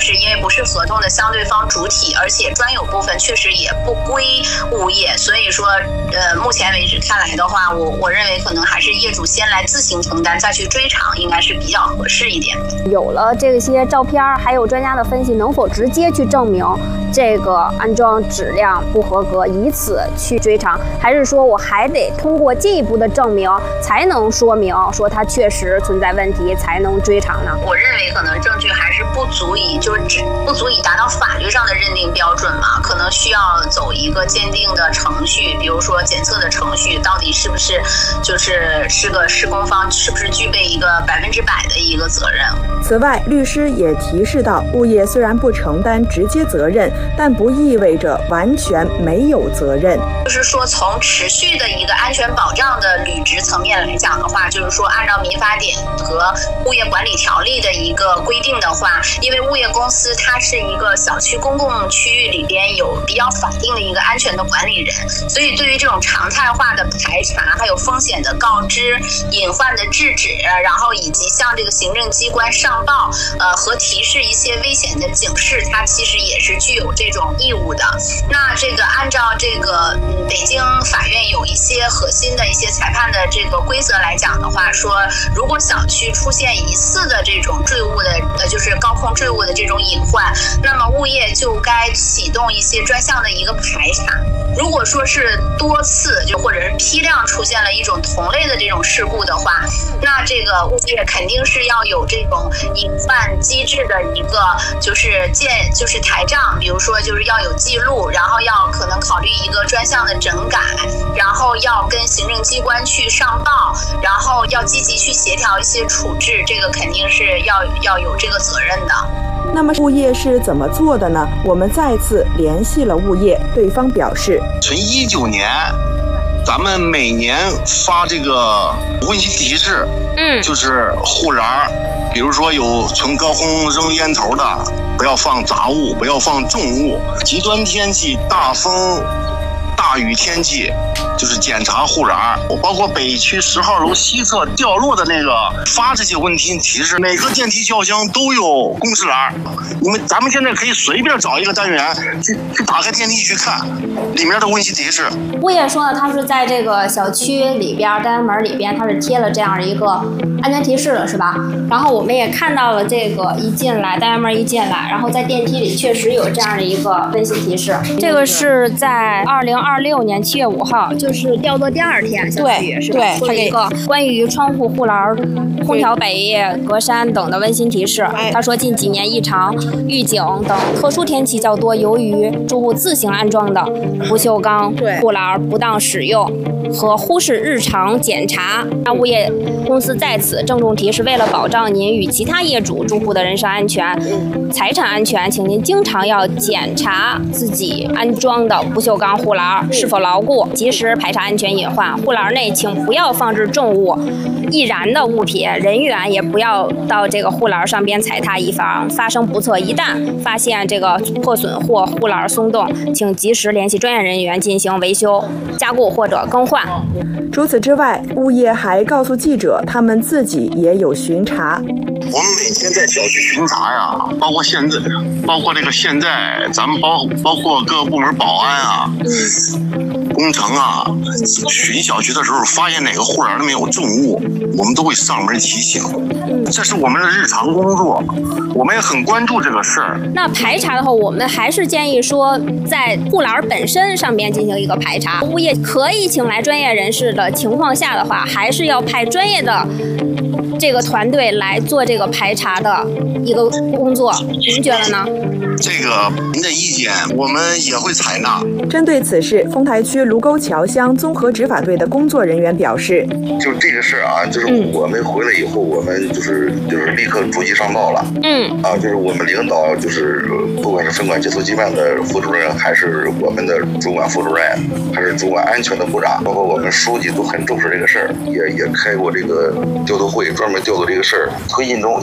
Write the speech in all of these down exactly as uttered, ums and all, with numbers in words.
是因为不是合同的相对方主体，而且专有部分确实也不归物业，所以说呃目前为止看来的话，我我认为可能还是业主先来自行承担，再去追偿，应该是比较合适一点。 有了这些照片，还有专家的分析，能否直接去证明这个安装质量不合格，以此去追偿？还是说我还得通过进一步的证明，才能说明说它确实存在问题，才能追偿呢？ 我认为可能证据还是不足以，就是只不足以达到法律上的认定标准嘛，可能需要走一个鉴定的程序，比如说检测的程序，到底是不是就是是个施工方是不是具备一个百分之百的一个责任。 此外，律师也提示到，物业虽然不承担直接责任，但不意味着完全没有责任。 就是说，从持续的一个安全保障的履职层面来讲的话，就是说，按照民法典和物业管理条例的一个规定的话，因为物业公司它是一个小区公共区域里边有比较法定的一个安全的管理人，所以对于这种常态化的排查，还有风险的告知、隐患的制止，然后以及向这个行政机关上报，呃和提示一些危险的警示，它其实也是具有这种义务的。那这个按照这个嗯北京法院有一些核心的一些裁判的这个规则来讲的话，说如果小区出现疑似的这种坠物的呃就是高空坠物的这种隐患，那么物业就该启动一些专项的一个排查。如果说是多次就或者是批量出现了一种同类的这种事故的话，那这个物业肯定是要有这种隐患机制的一个就是建就是台账，比如说就是要有记录，然后要可能考虑一个专项的整改，然后要跟行政机关去上报，然后要积极去协调一些处置，这个肯定是要要有这个责任的。 那么物业是怎么做的呢？我们再次联系了物业，对方表示， 从一九年咱们每年发这个温馨提示，嗯，就是护栏，比如说有从高空扔烟头的，不要放杂物，不要放重物，极端天气、大风、大雨天气，就是检查护栏，包括北区十号楼西侧掉落的那个发这些温馨提示，每个电梯轿厢都有公示栏。你们咱们现在可以随便找一个单元去去打开电梯去看里面的温馨提示。 物业说呢，它是在这个小区里边单元门里边，它是贴了这样的一个安全提示了，是吧？然后我们也看到了这个一进来单元门一进来，然后在电梯里确实有这样的一个温馨提示。这个是在二零二六年七月五号，就是调作第二天，相当于是吧？做了一个关于窗户、护栏、空调、百叶、格栅等的温馨提示。他说，近几年异常、预警等特殊天气较多，由于住户自行安装的不锈钢护栏不当使用和忽视日常检查，那物业公司在此郑重提示，为了保障您与其他业主住户的人身安全、财产安全，请您经常要检查自己安装的不锈钢护栏是否牢固，及时排查安全隐患。护栏内请不要放置重物、易燃的物品，人员也不要到这个护栏上边踩踏，以防发生不测。一旦发现这个破损或护栏松动，请及时联系专业人员进行维修、加固或者更换。 除此之外，物业还告诉记者，他们自己也有巡查。 我们每天在小区巡查呀，包括现在，包括这个现在，咱们包包括各个部门保安啊、工程啊，巡小区的时候，发现哪个护栏里面有重物，我们都会上门提醒。这是我们的日常工作，我们也很关注这个事儿。 那排查的话，我们还是建议说，在护栏本身上边进行一个排查。物业可以请来专业人士的情况下的话，还是要派专业的这个团队来做这个排查的一个工作，您觉得呢？ 这个您的意见我们也会采纳。 针对此事，丰台区卢沟桥乡综合执法队的工作人员表示， 就这个事儿啊，就是我们回来以后，我们就是就是立刻逐级上报了。嗯，啊，就是我们领导就是不管是分管结束机办的副主任，还是我们的主管副主任，还是主管安全的部长，包括我们书记都很重视这个事儿，也也开过这个调度会，专门调度这个事儿推进中。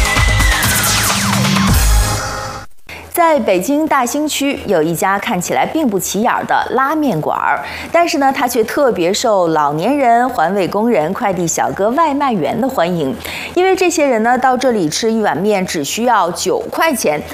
在北京大兴区有一家看起来并不起眼的拉面馆，但是呢，它却特别受老年人、环卫工人、快递小哥、外卖员的欢迎。因为这些人呢，到这里吃一碗面只需要九块钱，